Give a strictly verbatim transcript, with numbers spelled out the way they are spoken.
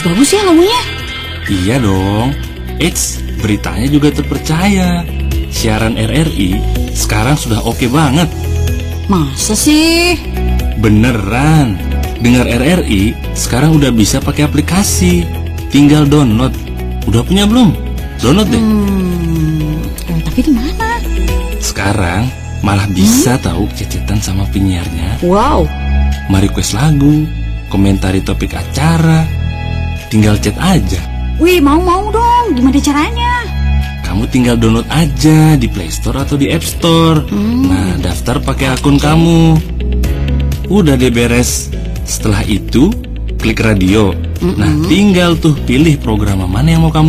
bagus ya lagunya. Iya dong. Eits, beritanya juga terpercaya. Siaran R R I sekarang sudah oke banget. Masa sih? Beneran. Dengar R R I sekarang udah bisa pakai aplikasi. Tinggal download. Udah punya belum? Download deh. Hmm, eh, tapi di mana? Sekarang malah bisa tahu cecetan sama penyiarnya. Wow. Mau request lagu, komentari topik acara, tinggal chat aja. Wih, mau-mau dong. Gimana caranya? Kamu tinggal download aja di Play Store atau di App Store. Hmm. Nah, daftar pakai akun kamu. Udah deh beres. Setelah itu, klik radio. Mm-mm. Nah, tinggal tuh pilih program mana yang mau kamu